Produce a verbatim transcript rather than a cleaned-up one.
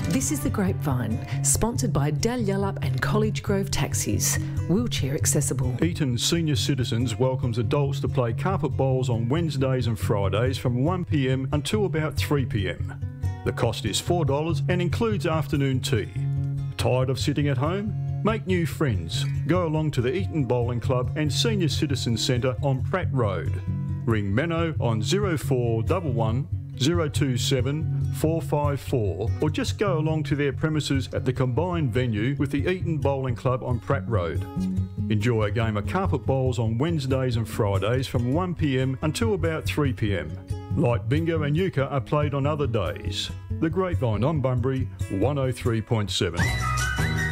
This is The Grapevine, sponsored by Dalyellup and College Grove Taxis, wheelchair accessible. Eaton Senior Citizens welcomes adults to play carpet bowls on Wednesdays and Fridays from one p m until about three p m. The cost is four dollars and includes afternoon tea. Tired of sitting at home? Make new friends. Go along to the Eaton Bowling Club and Senior Citizens Centre on Pratt Road. Ring Menno on zero four one one zero two seven four five four or just go along to their premises at the combined venue with the Eaton Bowling Club on Pratt Road. Enjoy a game of carpet bowls on Wednesdays and Fridays from one p m until about three p m. Light bingo and euchre are played on other days. The Grapevine on Bunbury, one oh three point seven.